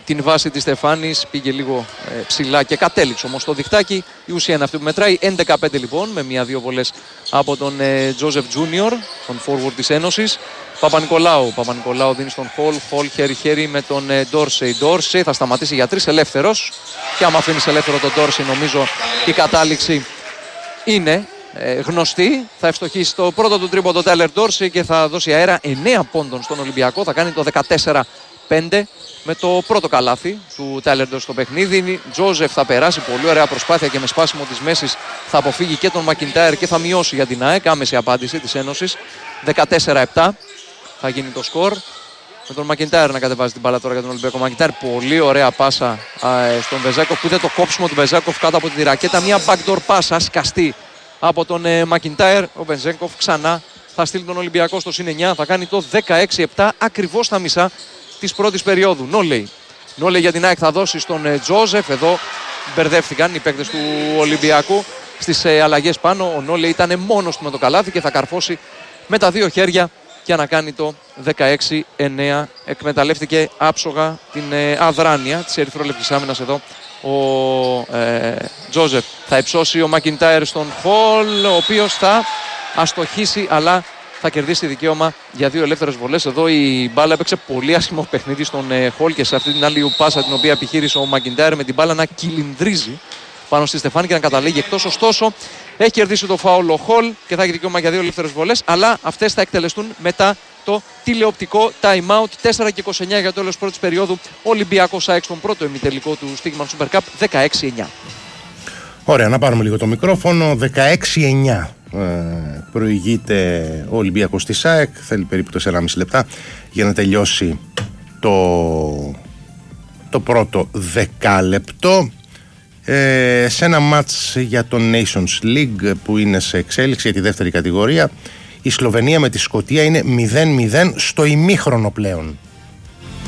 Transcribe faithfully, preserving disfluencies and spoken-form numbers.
την βάση της Στεφάνης, πήγε λίγο ε, ψηλά και κατέληξε όμως το διχτάκι. Η ουσία είναι αυτή που μετράει. έντεκα πέντε λοιπόν, με μία-δύο βολές από τον ε, Τζόζεφ Τζούνιορ, τον forward της Ένωσης. Παπα-Νικολάου. Παπα-Νικολάου δίνει στον Χολ. Χολ χέρι-χέρι με τον Ντόρσεϊ. Ντόρσεϊ θα σταματήσει για τρεις, ελεύθερος. Και άμα αφήνεις ελεύθερο τον Ντόρσεϊ, νομίζω η κατάληξη είναι ε, γνωστή. Θα ευστοχίσει το πρώτο του τρίποντο Τάιλερ Ντόρσεϊ και θα δώσει αέρα εννέα πόντων στον Ολυμπιακό. Θα κάνει το δεκατέσσερα πέντε με το πρώτο καλάθι του Τάιλερ Ντόρσεϊ στο παιχνίδι. Τζόζεφ θα περάσει, πολύ ωραία προσπάθεια και με σπάσιμο της μέσης θα αποφύγει και τον Μακιντάιρ και θα μειώσει για την ΑΕΚ. Άμεση απάντηση της Ένωσης. δεκατέσσερα επτά θα γίνει το σκορ. Με τον Μακιντάιρ να κατεβάζει την μπάλα τώρα για τον Ολυμπιακό. Μακιντάιρ, πολύ ωραία πάσα α, στον Βεζέκοφ που είδε το κόψιμο του Βεζέκοφ κάτω από τη ρακέτα. Μια backdoor πάσα σκαστή από τον ε, Μακιντάιρ. Ο Βεζέκοφ ξανά θα στείλει τον Ολυμπιακό στο συν εννιά. Θα κάνει το δεκαέξι επτά ακριβώς στα μισά της πρώτης περίοδου. Νόλεϊ. Νόλεϊ για την ΑΕΚ θα δώσει στον ε, Τζόζεφ. Εδώ μπερδεύτηκαν οι παίκτες του Ολυμπιακού στις ε, αλλαγές πάνω. Ο Νόλεϊ ήταν μόνος του με το καλάθι και θα καρφώσει με τα δύο χέρια για να κάνει το δεκαέξι εννέα. Εκμεταλλεύτηκε άψογα την ε, αδράνεια της ερυθρόλεπτης άμυνας εδώ ο ε, Τζόζεφ. Θα υψώσει ο Μακιντάιρ στον Χολ, ο οποίος θα αστοχίσει αλλά θα κερδίσει δικαίωμα για δύο ελεύθερες βολές. Εδώ η μπάλα έπαιξε πολύ άσχημο παιχνίδι στον ε, Χολ και σε αυτή την άλλη πάσα την οποία επιχείρησε ο Μακιντάιρ με την μπάλα να κυλινδρίζει πάνω στη Στεφάνη και να καταλήγει εκτός. Ωστόσο, έχει κερδίσει το φάουλ ο Χολ και θα έχει δικαίωμα για δύο ελεύθερες βολές. Αλλά αυτές θα εκτελεστούν μετά το τηλεοπτικό time out. τέσσερα και είκοσι εννέα για το τέλος πρώτης περίοδου. Ολυμπιακός ΑΕΚ στον πρώτο ημιτελικό του Stegeman Super Cup δεκαέξι εννέα. Ωραία, να πάρουμε λίγο το μικρόφωνο. δεκαέξι εννέα ε, προηγείται ο Ολυμπιακός της ΑΕΚ. Θέλει περίπου τέσσερα και μισό λεπτά για να τελειώσει το, το πρώτο δεκάλεπτο. Ε, σε ένα μάτς για το Nations League που είναι σε εξέλιξη για τη δεύτερη κατηγορία, η Σλοβενία με τη Σκωτία είναι μηδέν μηδέν στο ημίχρονο πλέον.